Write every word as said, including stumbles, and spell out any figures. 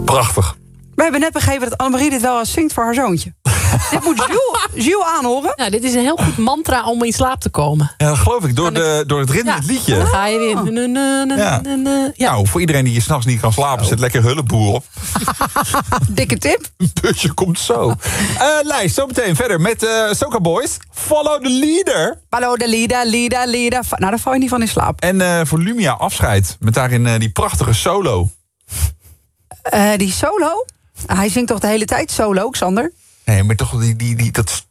Prachtig. We hebben net begrepen dat Annemarie dit wel eens zingt voor haar zoontje. Dit moet Jules, Jules aanhoren. Nou, dit is een heel goed mantra om in slaap te komen. Ja, dat geloof ik. Door, de, door het ritme, Ja, het liedje. dan ga je weer. Nu, nu, nu, Ja. nu, nu. Ja. Nou, voor iedereen die je s'nachts niet kan slapen, zet lekker hulpboer op. Dikke tip. Een busje komt zo. Uh, lijst, zo meteen verder met uh, Soca Boys. Follow the leader. Hallo, de Lida, Lida, Lida. Nou, daar val je niet van in slaap. En uh, voor Lumia afscheid. Met daarin uh, die prachtige solo. Uh, die solo? Hij zingt toch de hele tijd solo, Xander? Nee, maar toch die, die, die, dat